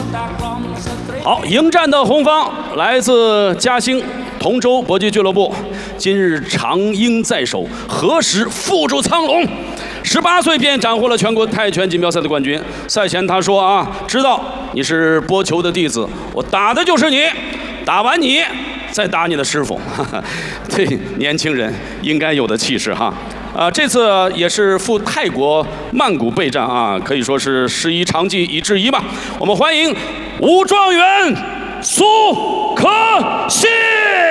好，迎战的红方来自嘉兴同州搏击俱乐部，今日长鹰在手，何时缚住苍龙？18岁便斩获了全国泰拳锦标赛的冠军。赛前他说啊，知道你是波球的弟子，我打的就是你，打完你再打你的师傅。这年轻人应该有的气势哈。这次也是赴泰国曼谷备战啊，可以说是11长计以制夷吧。我们欢迎武状元苏可信。